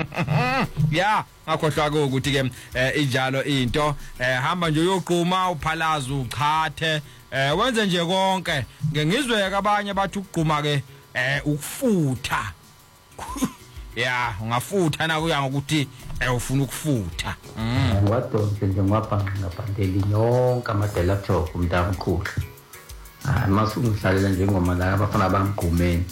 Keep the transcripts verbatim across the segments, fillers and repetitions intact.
ya ngakhohlwa ukuthi ke injalo into hamba nje uyoqhuma uphalaza uchathe wenze nje konke ngengizwe kabanye bathi ukugquma ke ukufutha ya ungafutha na kuya ngokuthi ufuna ukufutha ngiwadonse nje ngwabhanga ngabhandeli yonke amadela job umntamkhulu ah masungidlalela nje ingoma la abafana bangigqumeni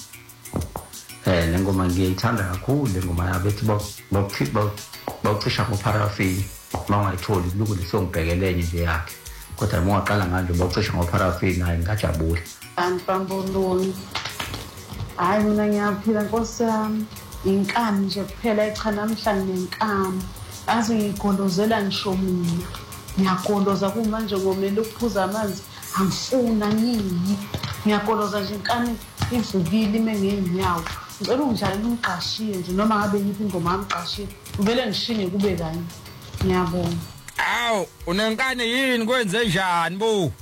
eh lengoma ngiyithanda kakhulu lengoma yabethi bokuthi bawucisha ngoparafini mawungayitholi lokhu lesongibhekelenye nje yakhe kodwa mawaqala manje bawucisha ngoparafini hayi ngajabula anibambuluni hayi mina ngiyaphila Nkosi yami inkani nje kuphela echa namhlanje nenkani azi ngigondozela ngisho mina ngiyagoloza kumanje ngomela ukuphuza amanzi angifuna ngiyi ngiyagoloza nje inkani ivukile ime ngenyawo ngicela ungidlalela umqashiye nje noma ngabe yiphi ingoma amqashiye uvele ngishinge kube kanye ngiyabonga awu unenkani yini kwenze njani bu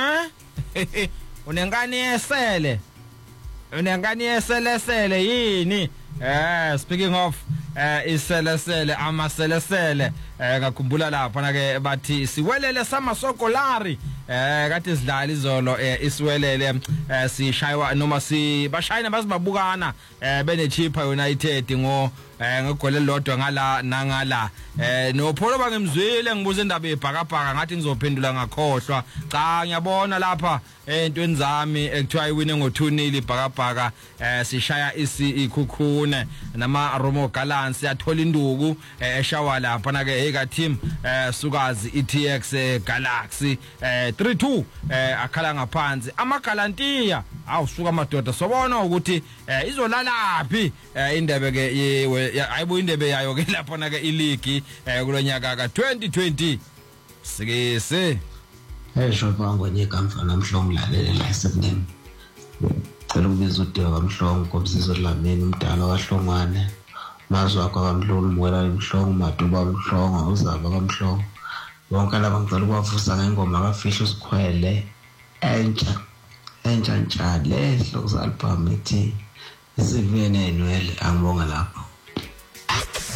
eh unenkani yesele unenkani yeselesele yini eh speaking of eh iselesele amaselesele eh ngakhumbula lapha na ke bathi siwelele samasokolari eh kade sidlala izolo isiwelele sishaywa noma si bashayina basibabukana eh bene Chippa United ngo ngegole lodwa ngala nangala eh nopholo bangemzwile ngibuza indaba yebhakabhaka ngathi ngizophendula ngakhohlwa cha ngiyabona lapha entweni zami ekuthiwa iwine ngo two nil ibhakabhaka eh sishaya isi ikhukhune nama Romo Gallants yathola induku eshawa lapha na ke eka team sukazi E T X Galaxy eh three two eh akhala ngaphansi amagalantiya awusuka amadoda sobona ukuthi izolalaphi indebe ke ayibu indebe yayo ke lapha na ke iligi kulonyaka ka twenty twenty sikese esho bangwenye kamfa namhlongo lalela la seven cela ukubiza uDewa kaMhlongo komsizo lameni umdala kaHlongwane mazwa kwaMdlulu mwela eMhlongo maduba kaMhlongo uzaba kaMhlongo bonke laba ngicela ukwavusa ngengoma kafihla usikhwele entsha entsha njalo lehloko zalibhamu ethi isivene enwele angibonga lapho